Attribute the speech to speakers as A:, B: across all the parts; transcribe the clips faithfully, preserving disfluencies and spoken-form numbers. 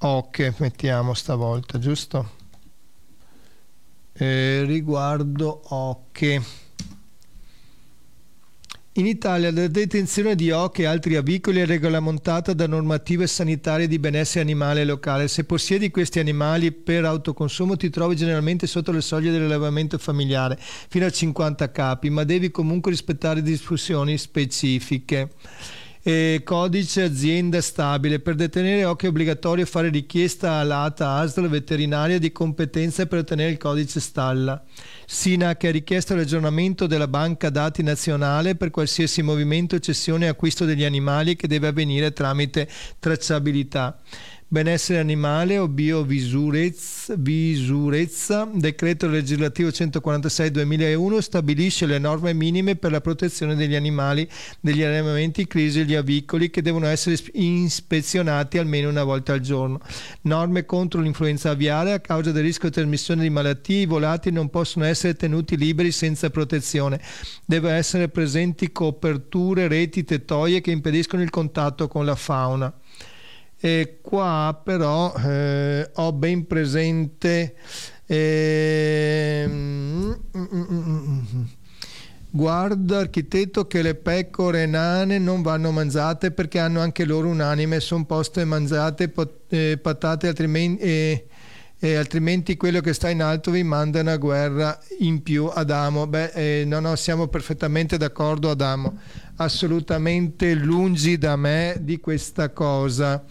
A: oche, mettiamo stavolta, giusto? Eh, riguardo oche. In Italia la detenzione di oche e altri avicoli è regolamentata da normative sanitarie di benessere animale locale. Se possiedi questi animali per autoconsumo ti trovi generalmente sotto le soglie dell'allevamento familiare, fino a cinquanta capi, ma devi comunque rispettare disposizioni specifiche. E codice azienda stabile. Per detenere oche è obbligatorio fare richiesta all'A T A A S L veterinaria di competenza per ottenere il codice stalla. SINAC ha richiesto l'aggiornamento della banca dati nazionale per qualsiasi movimento, cessione e acquisto degli animali che deve avvenire tramite tracciabilità. Benessere animale o biovisurezza, visurezza, decreto legislativo centoquarantasei duemilauno stabilisce le norme minime per la protezione degli animali degli allevamenti crisi e gli avicoli che devono essere ispezionati almeno una volta al giorno. Norme contro l'influenza aviare a causa del rischio di trasmissione di malattie. I volatili non possono essere tenuti liberi senza protezione. Deve essere presenti coperture, reti, tettoie che impediscono il contatto con la fauna. E qua però eh, ho ben presente eh, mm, mm, mm, mm. Guarda architetto che le pecore nane non vanno mangiate perché hanno anche loro un'anima e sono poste mangiate pot- eh, patate altrimenti, eh, eh, altrimenti quello che sta in alto vi manda una guerra in più. Adamo. Beh, eh, no no siamo perfettamente d'accordo, Adamo, assolutamente lungi da me di questa cosa.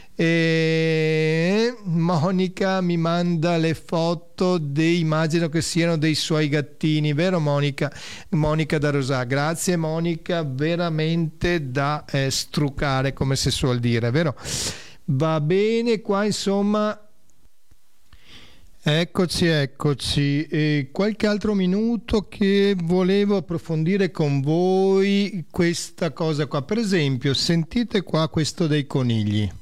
A: E Monica mi manda le foto dei, immagino che siano dei suoi gattini, vero Monica? Monica da Rosà, grazie Monica, veramente da eh, struccare, come si suol dire, vero? Va bene, qua insomma. Eccoci, eccoci. E qualche altro minuto che volevo approfondire con voi questa cosa qua. Per esempio, sentite qua questo dei conigli.